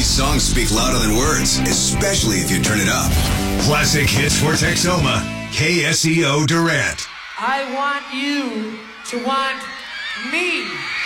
These songs speak louder than words, especially if you turn it up. Classic hits for Texoma. KSEO Durant. I want you to want me.